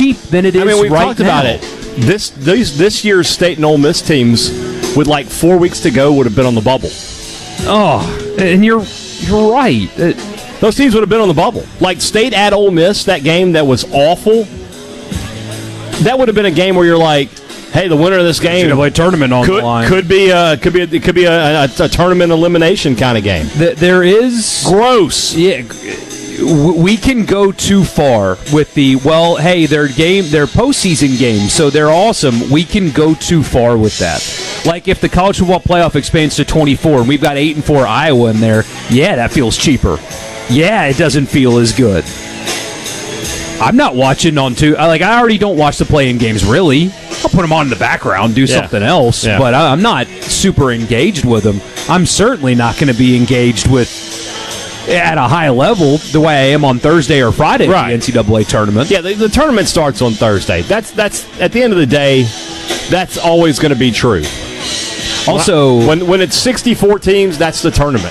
cheap than it is we've right talked now. about it. This year's State and Ole Miss teams with like 4 weeks to go would have been on the bubble. Oh, and you're right. Those teams would have been on the bubble. Like State at Ole Miss, that game that was awful. That would have been a game where you're like, hey, the winner of this game NCAA tournament on the line could be a tournament elimination kind of game. There is gross. Yeah, we can go too far with the they're postseason games, so they're awesome. We can go too far with that. Like if the college football playoff expands to 24 and we've got 8-4 Iowa in there, yeah, that feels cheaper. Yeah, it doesn't feel as good. I'm not watching on two. I already don't watch the play-in games, really. I'll put them on in the background, do something else, but I'm not super engaged with them. I'm certainly not going to be engaged with at a high level the way I am on Thursday or Friday right. in the NCAA tournament. Yeah, the tournament starts on Thursday. That's at the end of the day, that's always going to be true. Also, when it's 64 teams, that's the tournament.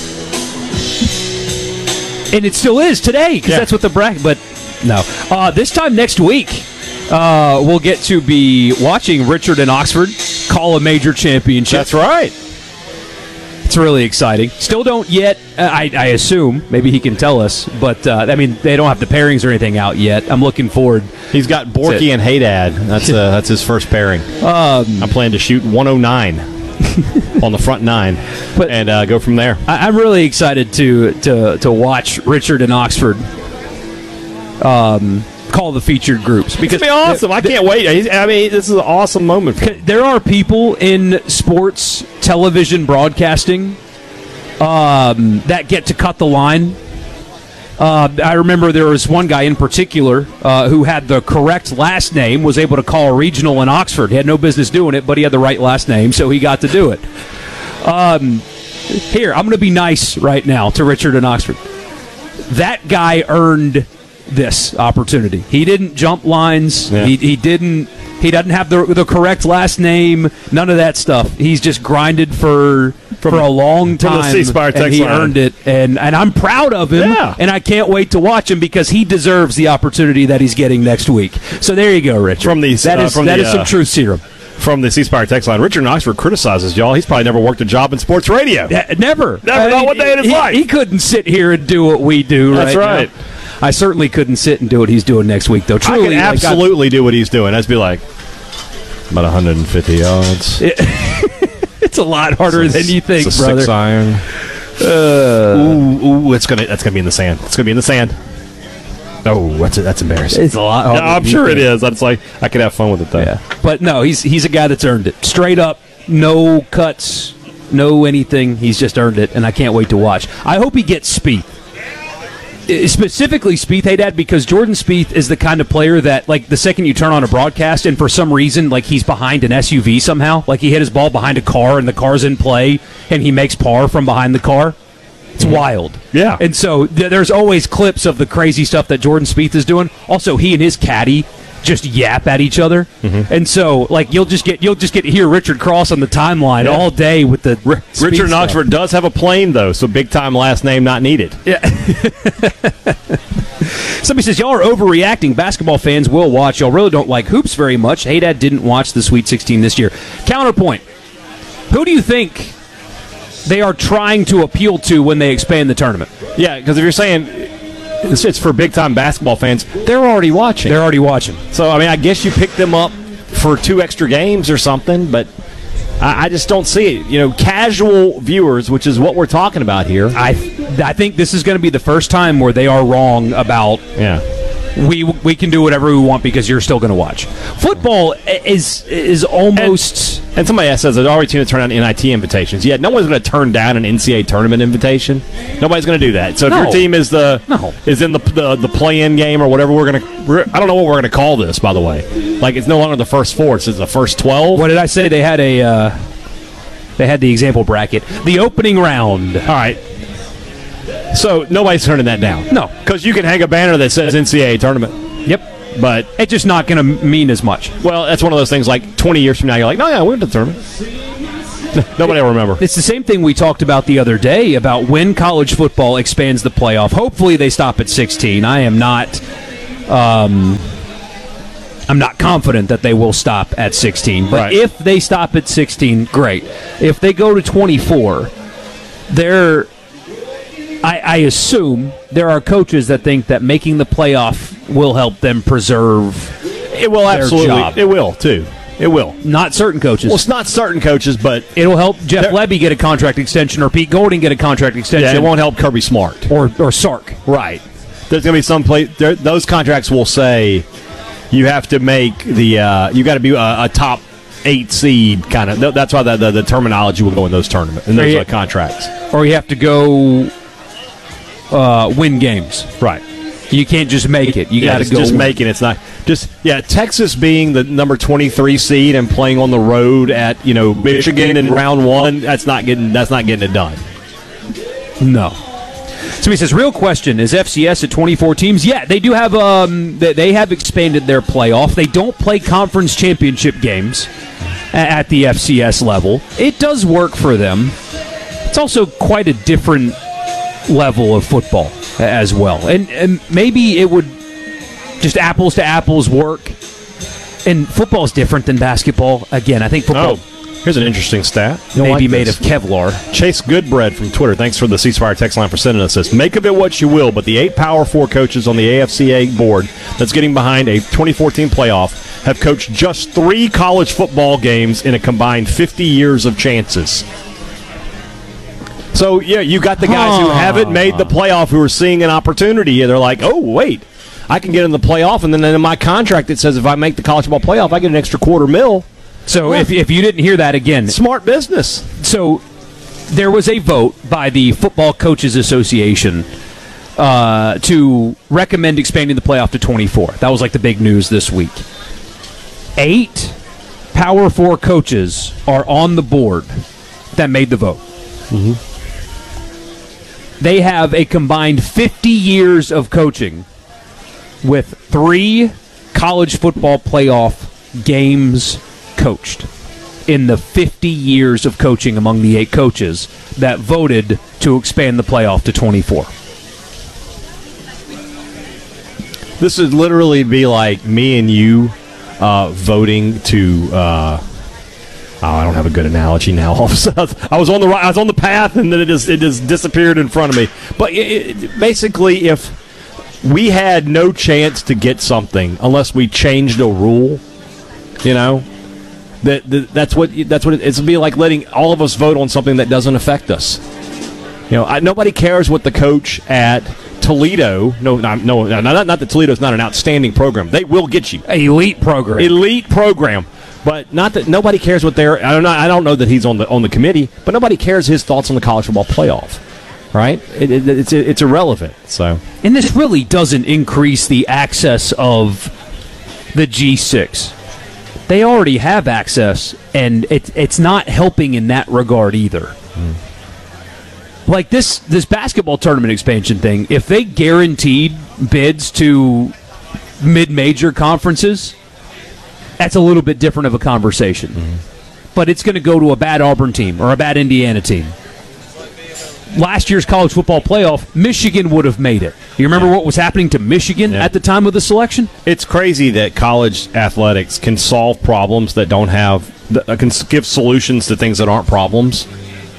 And it still is today, because that's what the bracket... But, no. This time next week, we'll get to be watching Richard and Oxford call a major championship. That's right. It's really exciting. Still don't yet, I assume, maybe he can tell us, but, they don't have the pairings or anything out yet. I'm looking forward. He's got Borky and Haydad. That's his first pairing. I plan to shoot 109 on the front nine and go from there. I'm really excited to watch Richard and Oxford call the featured groups. Because it's going to be awesome. I can't wait. This is an awesome moment. There are people in sports television broadcasting that get to cut the line. I remember there was one guy in particular who had the correct last name, was able to call a regional in Oxford. He had no business doing it, but he had the right last name, so he got to do it. Here, I'm going to be nice right now to Richard in Oxford. That guy earned this opportunity. He didn't jump lines. Yeah. He doesn't have the correct last name. None of that stuff. He's just grinded for a long time, from the C-Spire and he earned it. And I'm proud of him. Yeah. And I can't wait to watch him because he deserves the opportunity that he's getting next week. So there you go, Richard. That is some truth serum. From the C-Spire text line, Richard in Oxford criticizes y'all. He's probably never worked a job in sports radio. Never. Not one day in his life. He couldn't sit here and do what we do. That's right. Now. I certainly couldn't sit and do what he's doing next week, though. Truly, I can absolutely do what he's doing. That'd be like about 150 yards. It's a lot harder than you think, it's a brother. 6-iron. That's gonna be in the sand. It's gonna be in the sand. Oh, that's embarrassing. It's a lot harder. I'm sure it is. That's like I could have fun with it though. Yeah. But no, he's a guy that's earned it. Straight up, no cuts, no anything. He's just earned it, and I can't wait to watch. I hope he gets Spieth. Specifically Spieth, Haydad, because Jordan Spieth is the kind of player that, like, the second you turn on a broadcast and for some reason, like, he's behind an SUV somehow, like he hit his ball behind a car and the car's in play and he makes par from behind the car. It's wild. Yeah. And so there's always clips of the crazy stuff that Jordan Spieth is doing. Also, he and his caddy just yap at each other. Mm-hmm. And so, like, you'll just get to hear Richard Cross on the timeline all day with the Richard in Oxford does have a plane, though, so big-time last name not needed. Yeah. Somebody says, y'all are overreacting. Basketball fans will watch. Y'all really don't like hoops very much. Haydad didn't watch the Sweet 16 this year. Counterpoint. Who do you think they are trying to appeal to when they expand the tournament? Yeah, because if you're saying it's for big-time basketball fans, they're already watching. They're already watching. So, I guess you pick them up for 2 extra games or something, but I just don't see it. Casual viewers, which is what we're talking about here. I think this is going to be the first time where they are wrong about we can do whatever we want because you're still going to watch. Football is almost... And somebody else says they're already trying to turn down NIT invitations. Yeah, no one's going to turn down an NCAA tournament invitation. Nobody's going to do that. So if your team is in the play-in game or whatever, I don't know what we're going to call this, by the way. Like, it's no longer the first 4, it's the first 12. What did I say? They had the example bracket. The opening round. All right. So nobody's turning that down. No. Because you can hang a banner that says NCAA tournament. Yep. But it's just not going to mean as much. Well, that's one of those things like 20 years from now, you're like, no, yeah, we went to the tournament. Nobody will remember. It's the same thing we talked about the other day about when college football expands the playoff. Hopefully they stop at 16. I am not I'm not confident that they will stop at 16, but right. If they stop at 16, great. If they go to 24, I assume there are coaches that think that making the playoff will help them preserve it will their absolutely job. It will too. It will. Not certain coaches. Well, it's not certain coaches, but it'll help Jeff Lebby get a contract extension or Pete Golding get a contract extension. Yeah, it won't help Kirby Smart or Sark. Right. There's going to be some place. Those contracts will say you have to make the. You got to be a top 8 seed kind of. That's why the terminology will go in those tournaments and those contracts. Or you have to go win games. Right. You can't just make it. You got to go. Just make it. It's not just Texas being the number 23 seed and playing on the road at Michigan in round 1. That's not getting it done. No. Somebody says, real question, is FCS at 24 teams? Yeah, they do have they have expanded their playoff. They don't play conference championship games at the FCS level. It does work for them. It's also quite a different level of football as well. And maybe it would just apples to apples work. And football is different than basketball. Again, I think football... Here's an interesting stat. May be made of Kevlar. Chase Goodbread from Twitter, thanks for the ceasefire text line for sending us this. Make of it what you will, but the 8 Power 4 coaches on the AFCA board that's getting behind a 2014 playoff have coached just 3 college football games in a combined 50 years of chances. So, yeah, you got the guys who haven't made the playoff who are seeing an opportunity. And they're like, oh, wait, I can get in the playoff, and then in my contract it says if I make the college football playoff, I get an extra $250,000. So if you didn't hear that again. Smart business. So there was a vote by the Football Coaches Association to recommend expanding the playoff to 24. That was like the big news this week. 8 Power 4 coaches are on the board that made the vote. Mm-hmm. They have a combined 50 years of coaching with 3 college football playoff games coached in the 50 years of coaching among the 8 coaches that voted to expand the playoff to 24. This would literally be like me and you voting to I don't have a good analogy now. All of a sudden, I was on the path, and then it just disappeared in front of me. But basically, if we had no chance to get something unless we changed a rule, that's what it's be like letting all of us vote on something that doesn't affect us. Nobody cares what the coach at Toledo. Not that Toledo's not an outstanding program. They will get you elite program. But not that nobody cares what they're. I don't know that he's on the committee, but nobody cares his thoughts on the college football playoff. Right? It's irrelevant. So, and this really doesn't increase the access of the G6. They already have access, and it's not helping in that regard either. Like this basketball tournament expansion thing, if they guaranteed bids to mid-major conferences, that's a little bit different of a conversation. But it's going to go to a bad Auburn team or a bad Indiana team. Last year's college football playoff, Michigan would have made it. You remember what was happening to Michigan at the time of the selection? It's crazy that college athletics can solve problems that don't have, can give solutions to things that aren't problems,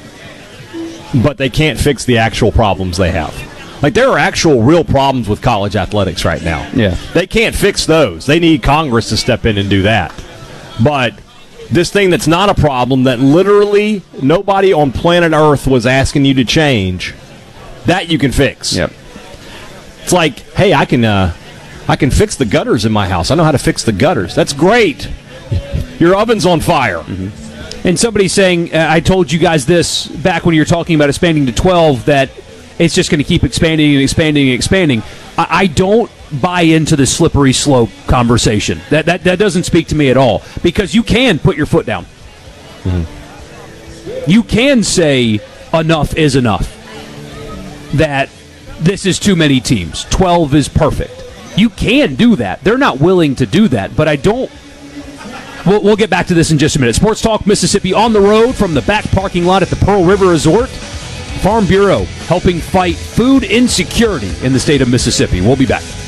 but they can't fix the actual problems they have. Like, there are actual real problems with college athletics right now. Yeah. They can't fix those. They need Congress to step in and do that. But this thing that's not a problem, that literally nobody on planet Earth was asking you to change, that you can fix. Yep. It's like, hey, I can fix the gutters in my house. I know how to fix the gutters. That's great. Your oven's on fire. Mm-hmm. And somebody's saying, I told you guys this back when you were talking about expanding to 12, that it's just going to keep expanding and expanding and expanding. I don't buy into the slippery slope conversation. That doesn't speak to me at all, because you can put your foot down. Mm-hmm. You can say enough is enough. That this is too many teams. 12 is perfect. You can do that. They're not willing to do that, but I don't. We'll get back to this in just a minute. Sports Talk Mississippi on the road from the back parking lot at the Pearl River Resort. Farm Bureau helping fight food insecurity in the state of Mississippi. We'll be back.